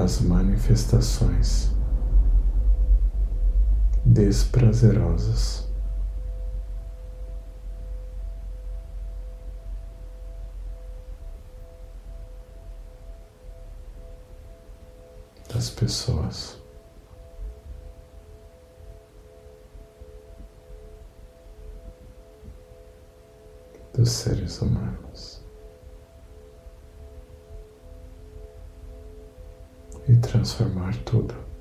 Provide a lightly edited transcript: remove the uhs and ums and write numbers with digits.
das manifestações desprazerosas das pessoas, dos seres humanos, e transformar tudo